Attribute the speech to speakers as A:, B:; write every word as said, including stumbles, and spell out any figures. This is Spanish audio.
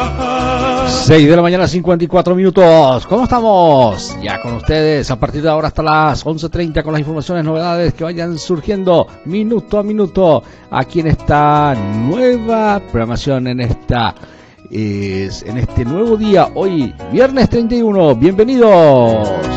A: seis de la mañana, cincuenta y cuatro minutos. ¿Cómo estamos? Ya con ustedes a partir de ahora hasta las once treinta con las informaciones, novedades que vayan surgiendo minuto a minuto aquí en esta nueva programación, en esta es, en este nuevo día, hoy viernes treinta y uno. Bienvenidos.